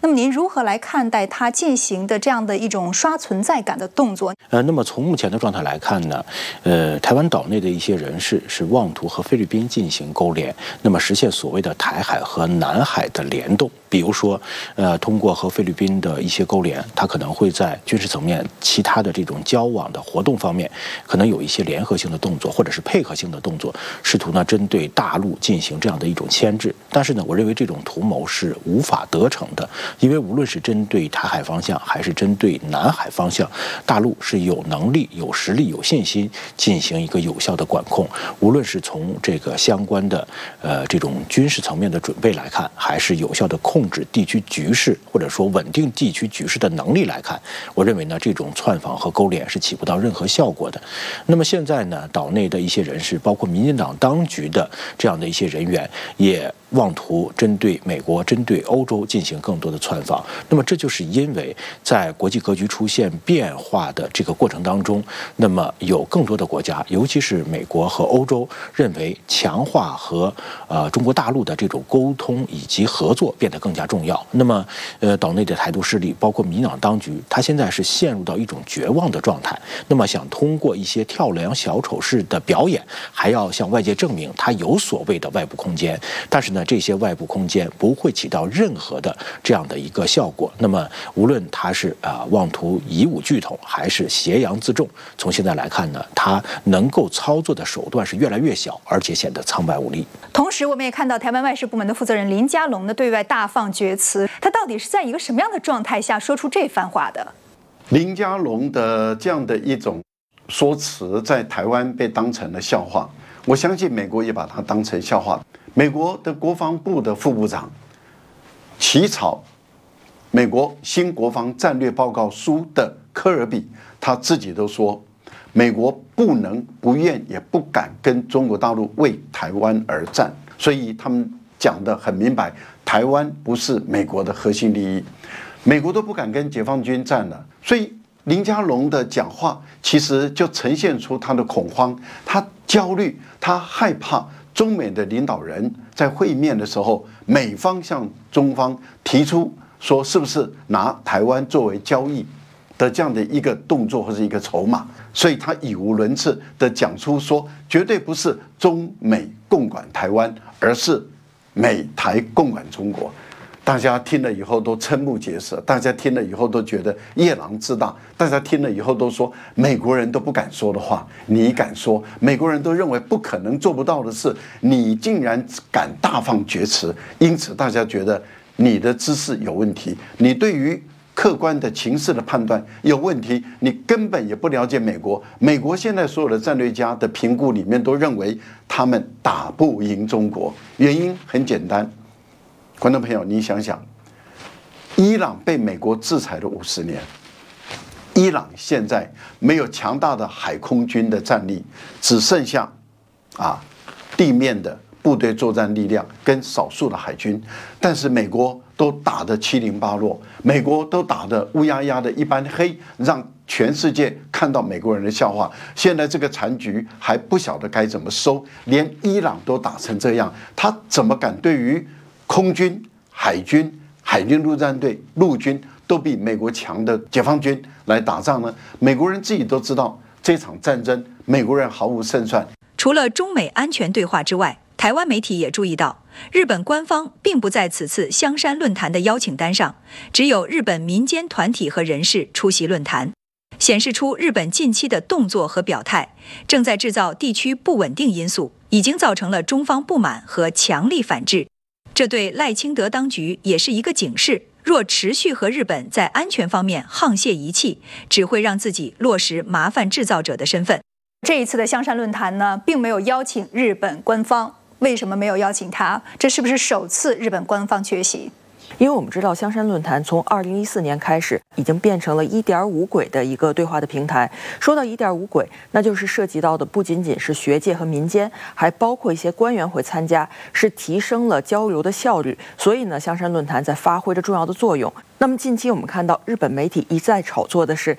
那么您如何来看待他进行的这样的一种刷存在感的动作？ 那么从目前的状态来看呢，台湾岛内的一些人士是妄图和菲律宾进行勾连，那么实现所谓的台海和南海的联动。比如说，通过和菲律宾的一些勾连，它可能会在军事层面、其他的这种交往的活动方面，可能有一些联合性的动作，或者是配合性的动作，试图呢针对大陆进行这样的一种牵制。但是呢，我认为这种图谋是无法得逞的，因为无论是针对台海方向，还是针对南海方向，大陆是有能力、有实力、有信心进行一个有效的管控。无论是从这个相关的这种军事层面的准备来看，还是有效的控制地区局势，或者说稳定地区局势的能力来看，我认为呢，这种窜访和勾连是起不到任何效果的。那么现在呢，岛内的一些人士，包括民进党当局的这样的一些人员，也妄图针对美国、针对欧洲进行更多的窜访。那么这就是因为在国际格局出现变化的这个过程当中，那么有更多的国家，尤其是美国和欧洲，认为强化和中国大陆的这种沟通以及合作变得更加重要。那么岛内的台独势力，包括民进党当局，他现在是陷入到一种绝望的状态。那么想通过一些跳梁小丑式的表演，还要向外界证明他有所谓的外部空间，但是呢，这些外部空间不会起到任何的这样的一个效果。那么无论他是妄图以武拒统，还是挟洋自重，从现在来看呢，他能够操作的手段是越来越小，而且显得苍白无力。 同时我们也看到台湾外事部门的负责人林佳龙呢对外大放厥词，他到底是在一个什么样的状态下说出这番话的？ 林佳龙的这样的一种说辞在台湾被当成了笑话，我相信美国也把它当成笑话。美国的国防部的副部长起草美国新国防战略报告书的科尔比，他自己都说，美国不能、不愿也不敢跟中国大陆为台湾而战，所以他们讲得很明白，台湾不是美国的核心利益，美国都不敢跟解放军战了。所以林佳龙的讲话其实就呈现出他的恐慌，他焦虑，他害怕中美的领导人在会面的时候，美方向中方提出说是不是拿台湾作为交易的这样的一个动作或是一个筹码，所以他语无伦次的讲出说，绝对不是中美共管台湾，而是美台共管中国。大家听了以后都瞠目结舌，大家听了以后都觉得夜郎自大，大家听了以后都说，美国人都不敢说的话你敢说，美国人都认为不可能做不到的事你竟然敢大放厥词，因此大家觉得你的知识有问题，你对于客观的情势的判断有问题，你根本也不了解美国。美国现在所有的战略家的评估里面都认为他们打不赢中国，原因很简单，观众朋友，你想想，伊朗被美国制裁了50年，伊朗现在没有强大的海空军的战力，只剩下地面的部队作战力量跟少数的海军，但是美国都打得七零八落，美国都打得乌压压的一般黑，让全世界看到美国人的笑话。现在这个残局还不晓得该怎么收，连伊朗都打成这样，他怎么敢对于空军、海军、海军陆战队、陆军都比美国强的解放军来打仗呢？美国人自己都知道这场战争美国人毫无胜算。 除了中美安全对话之外，台湾媒体也注意到，日本官方并不在此次香山论坛的邀请单上，只有日本民间团体和人士出席论坛，显示出日本近期的动作和表态正在制造地区不稳定因素，已经造成了中方不满和强力反制。这对赖清德当局也是一个警示，若持续和日本在安全方面沆瀣一气，只会让自己落实麻烦制造者的身份。 这一次的香山论坛呢，并没有邀请日本官方，为什么没有邀请他？这是不是首次日本官方缺席？ 因为我们知道香山论坛从2014年开始已经变成了1.5轨的一个对话的平台。说到1.5轨，那就是涉及到的不仅仅是学界和民间，还包括一些官员会参加，是提升了交流的效率。所以呢，香山论坛在发挥着重要的作用。那么近期我们看到日本媒体一再炒作的是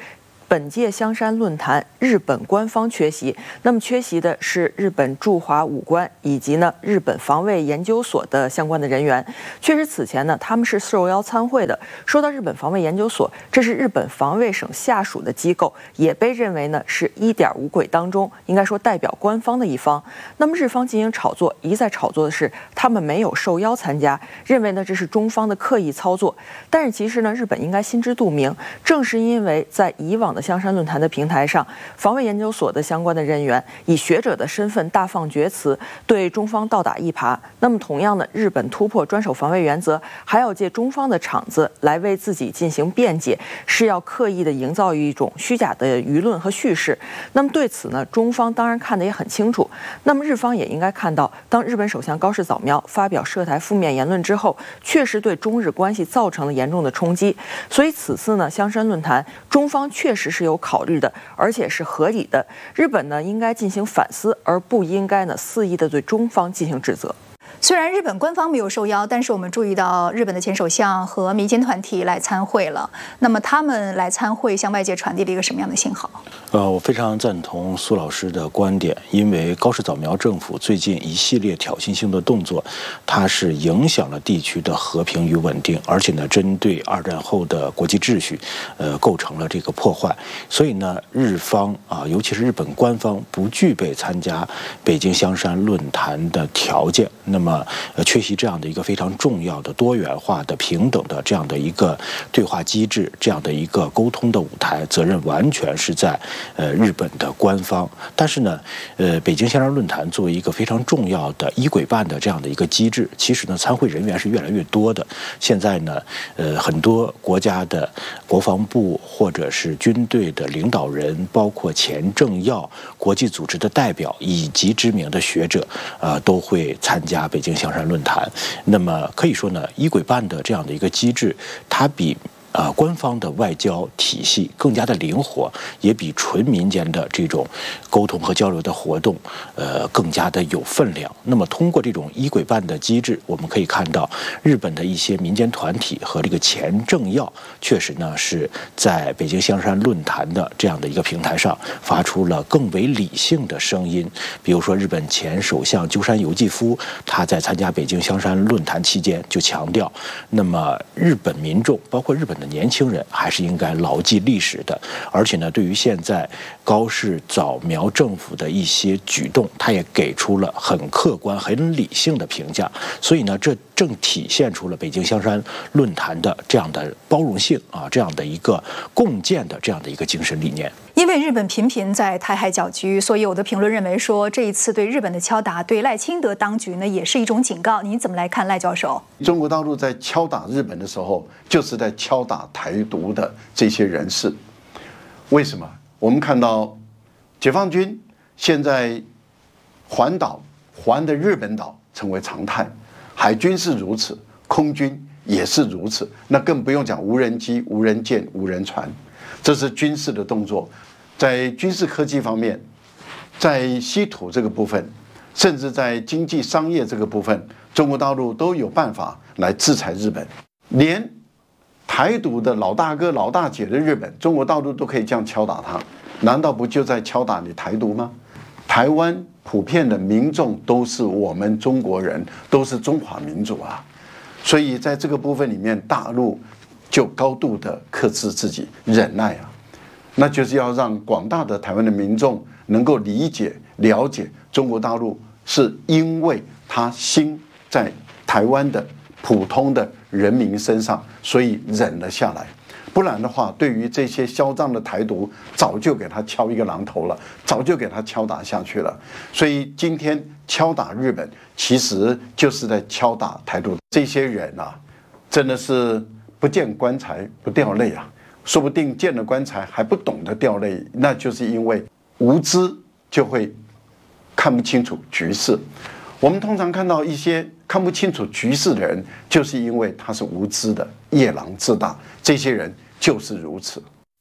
本届香山论坛日本官方缺席，那么缺席的是日本驻华武官以及呢日本防卫研究所的相关的人员。确实此前呢他们是受邀参会的。说到日本防卫研究所，这是日本防卫省下属的机构，也被认为呢是1.5轨当中应该说代表官方的一方。那么日方进行炒作，一再炒作的是他们没有受邀参加，认为呢这是中方的刻意操作。但是其实呢日本应该心知肚明，正是因为在以往的香山论坛的平台上，防卫研究所的相关的人员以学者的身份大放厥词，对中方倒打一耙。那么同样的，日本突破专守防卫原则，还要借中方的场子来为自己进行辩解，是要刻意的营造一种虚假的舆论和叙事。那么对此呢，中方当然看得也很清楚。那么日方也应该看到，当日本首相高市早苗发表涉台负面言论之后，确实对中日关系造成了严重的冲击。所以此次呢，香山论坛中方确实是有考虑的，而且是合理的。日本呢应该进行反思，而不应该呢肆意的对中方进行指责。 虽然日本官方没有受邀，但是我们注意到日本的前首相和民间团体来参会了。那么他们来参会，向外界传递了一个什么样的信号？ 我非常赞同苏老师的观点，因为高市早苗政府最近一系列挑衅性的动作，它是影响了地区的和平与稳定，而且呢，针对2战后的国际秩序，构成了这个破坏。所以呢，日方尤其是日本官方不具备参加北京香山论坛的条件。那么，缺席这样的一个非常重要的多元化的、平等的这样的一个对话机制，这样的一个沟通的舞台，责任完全是在日本的官方。但是呢，北京香山论坛作为一个非常重要的一轨办的这样的一个机制，其实呢，参会人员是越来越多的。现在呢，很多国家的国防部或者是军队的领导人，包括前政要、国际组织的代表以及知名的学者，都会参加北京香山论坛。那么可以说呢，一轨办的这样的一个机制，它比官方的外交体系更加的灵活，也比纯民间的这种沟通和交流的活动，更加的有分量。那么通过这种一轨办的机制，我们可以看到日本的一些民间团体和这个前政要，确实呢是在北京香山论坛的这样的一个平台上，发出了更为理性的声音。比如说，日本前首相鸠山由纪夫，他在参加北京香山论坛期间就强调，那么日本民众，包括日本的年轻人还是应该牢记历史的，而且呢，对于现在高市早苗政府的一些举动，他也给出了很客观、很理性的评价。所以呢，这正体现出了北京香山论坛的这样的包容性这样的一个共建的这样的一个精神理念。 因为日本频频在台海搅局，所以有的评论认为说，这一次对日本的敲打，对赖清德当局呢，也是一种警告。您怎么来看，赖教授？ 中国大陆在敲打日本的时候，就是在敲打台独的这些人士。为什么？我们看到解放军现在环岛环的日本岛成为常态，海军是如此，空军也是如此，那更不用讲无人机、无人舰、无人船，这是军事的动作。在军事科技方面，在稀土这个部分，甚至在经济商业这个部分，中国大陆都有办法来制裁日本。连台独的老大哥老大姐的日本，中国大陆都可以这样敲打他，难道不就在敲打你台独吗？台湾普遍的民众都是我们中国人，都是中华民族啊，所以在这个部分里面，大陆就高度的克制自己，忍耐啊，那就是要让广大的台湾的民众能够理解、了解中国大陆是因为他心在台湾的普通的人民身上，所以忍了下来。不然的话，对于这些嚣张的台独，早就给他敲一个榔头了，早就给他敲打下去了。所以今天敲打日本，其实就是在敲打台独。这些人啊，真的是不见棺材不掉泪啊！说不定见了棺材还不懂得掉泪，那就是因为无知就会看不清楚局势。我们通常看到一些看不清楚局势的人，就是因为他是无知的、夜郎自大。这些人就是如此。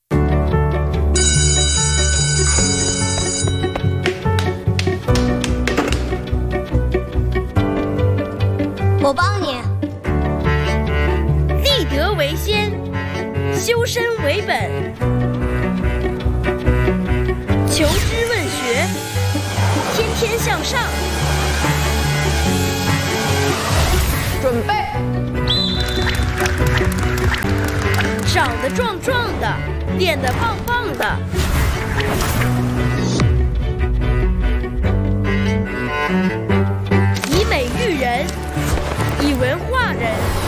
我帮你。 立德为先，修身为本。 求知问学，天天向上。准备。长得壮壮的，练得棒棒的。以美育人，以文化人。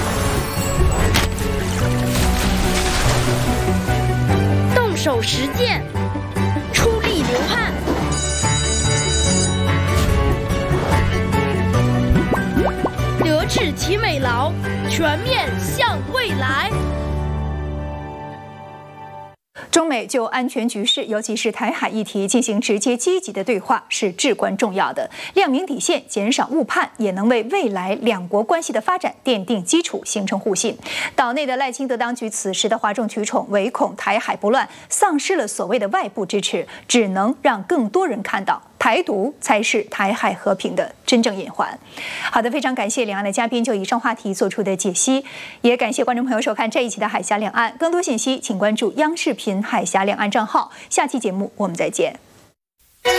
动手实践，出力流汗。德智体美劳，全面向未来。 中美就安全局势，尤其是台海议题进行直接积极的对话是至关重要的，亮明底线，减少误判，也能为未来两国关系的发展奠定基础，形成互信。岛内的赖清德当局此时的哗众取宠，唯恐台海不乱，丧失了所谓的外部支持，只能让更多人看到台独才是台海和平的真正隐患。好的，非常感谢两岸的嘉宾就以上话题做出的解析，也感谢观众朋友收看这一期的海峡两岸。更多信息请关注央视频海峡两岸账号。下期节目我们再见。